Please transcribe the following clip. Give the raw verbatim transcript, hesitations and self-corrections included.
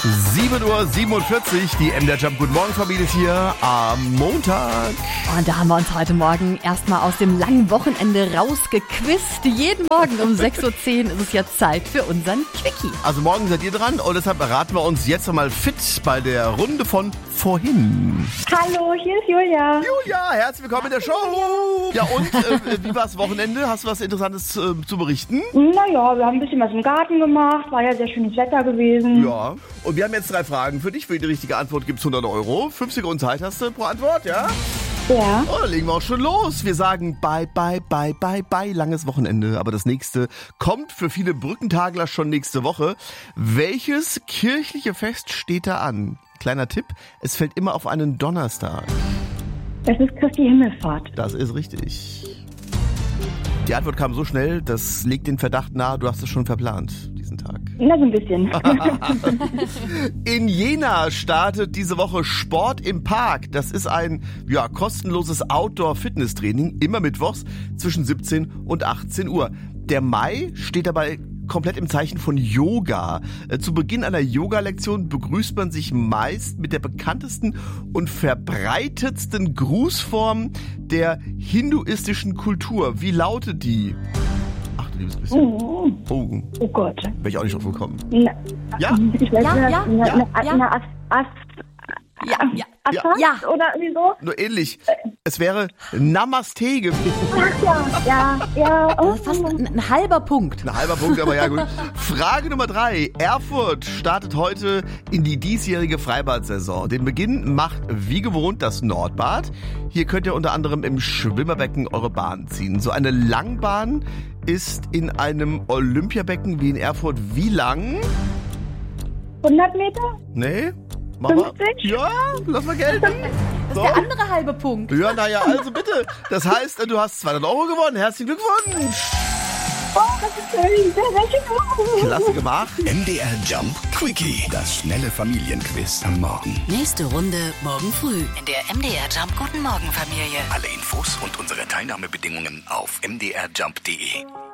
sieben Uhr siebenundvierzig, die M D R Jump Guten Morgen Familie ist hier am Montag. Und da haben wir uns heute Morgen erstmal aus dem langen Wochenende rausgequizt. Jeden Morgen um sechs Uhr zehn ist es jetzt Zeit für unseren Quickie. Also morgen seid ihr dran und deshalb beraten wir uns jetzt mal fit bei der Runde von vorhin. Hallo, hier ist Julia. Julia, herzlich willkommen in der Show. Ja und, äh, wie war das Wochenende? Hast du was Interessantes äh, zu berichten? Naja, wir haben ein bisschen was im Garten gemacht, war ja sehr schönes Wetter gewesen. Ja, und wir haben jetzt drei Fragen für dich. Für die richtige Antwort gibt es hundert Euro. fünf Sekunden Zeit hast du pro Antwort, ja? Ja. Oh, dann legen wir auch schon los. Wir sagen bye, bye, bye, bye, bye, langes Wochenende. Aber das nächste kommt für viele Brückentagler schon nächste Woche. Welches kirchliche Fest steht da an? Kleiner Tipp, es fällt immer auf einen Donnerstag. Das ist Christi Himmelfahrt. Das ist richtig. Die Antwort kam so schnell, das legt den Verdacht nahe, du hast es schon verplant, diesen Tag. Na, so ein bisschen. In Jena startet diese Woche Sport im Park. Das ist ein ja, kostenloses Outdoor-Fitness-Training, immer mittwochs zwischen siebzehn und achtzehn Uhr. Der Mai steht dabei komplett im Zeichen von Yoga. Zu Beginn einer Yoga-Lektion begrüßt man sich meist mit der bekanntesten und verbreitetsten Grußform der hinduistischen Kultur. Wie lautet die? Ach du liebes bisschen. Oh, Oh, oh Gott. wäre ich auch nicht drauf gekommen. Na, Ja? Ich weiß Ja, nicht, ja, na, ja, na, ja. na, Ast, Ast, Ja, ja, Ja. Assad Ja. oder irgendwie so? Nur ähnlich. Es wäre Namaste gewesen. Ach ja, ja, ja. Oh, das ist fast ein, ein halber Punkt. Ein halber Punkt, aber ja gut. Frage Nummer drei. Erfurt startet heute in die diesjährige Freibad-Saison. Den Beginn macht wie gewohnt das Nordbad. Hier könnt ihr unter anderem im Schwimmerbecken eure Bahn ziehen. So eine Langbahn ist in einem Olympiabecken wie in Erfurt wie lang? hundert Meter? Nee? Mach mal. fünfzig? Ja, lass mal gelten. Das ist So. der andere halbe Punkt. Ja, naja, also bitte. Das heißt, du hast zweihundert Euro gewonnen. Herzlichen Glückwunsch. Oh, das ist schön. Sehr, sehr schön. Klasse gemacht. M D R Jump Quickie, das schnelle Familienquiz am Morgen. Nächste Runde morgen früh in der M D R Jump Guten Morgen Familie. Alle Infos und unsere Teilnahmebedingungen auf m d r jump punkt d e.